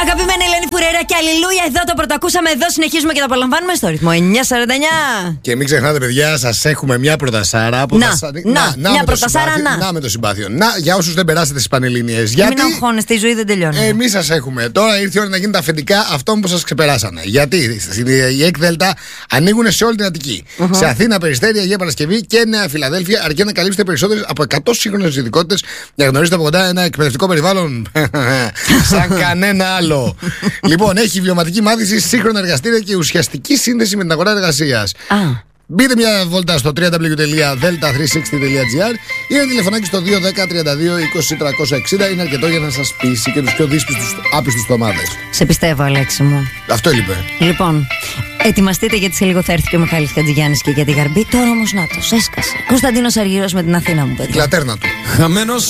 Αγαπημένη Ελένη Φουρέιρα και αλληλούια, εδώ το πρωτοακούσαμε, εδώ συνεχίζουμε και το απολαμβάνουμε στο ρυθμό 949. Και μην ξεχνάτε, παιδιά, σας έχουμε μια πρωτασάρα που μια πρωτασάρα, να με το συμπάθειο. Να, για όσους δεν περάσετε στις Πανελλήνιες. Μην αγχώνεστε, η ζωή δεν τελειώνει. Εμείς σας έχουμε. Τώρα ήρθε η ώρα να γίνουν τα αφεντικά αυτών που σας ξεπεράσανε. Γιατί οι ΕΚΔ ανοίγουν σε όλη την Αττική. Σε Αθήνα, Περιστέρη, Αγία Παρασκευή και Νέα Φιλαδέλφια, αρκεί να καλύψετε περισσότερες από 100 σύγχρονες ειδικότητες για να γνωρίσετε από κοντά ένα εκπαιδευτικό περιβάλλον σαν κανένα άλλο. Λοιπόν, έχει βιωματική μάθηση, σύγχρονα εργαστήρια και ουσιαστική σύνδεση με την αγορά εργασίας. Μπείτε μια βόλτα στο www.delta360.gr ή ένα τηλεφωνάκι στο 210-32-20-360. Είναι αρκετό για να σας πείσει και τους πιο δύσπιστους άπιστους τομάδες. Σε πιστεύω, Αλέξη μου. Αυτό είπε. Λοιπόν, ετοιμαστείτε γιατί σε λίγο θα έρθει και ο Μιχάλης Χατζηγιάννης και για την Γαρμπή. Τώρα όμως να τους έσκασε. Κωνσταντίνος Αργύρος με την Αθήνα μου, παιδιά. Η λατέρνα του. Χαμένος